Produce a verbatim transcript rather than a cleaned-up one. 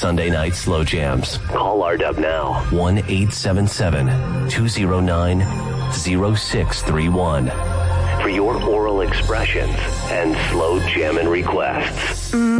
Sunday night slow jams. Call R W now. one eight seven seven, two zero nine, zero six three one for your oral expressions and slow jamming requests.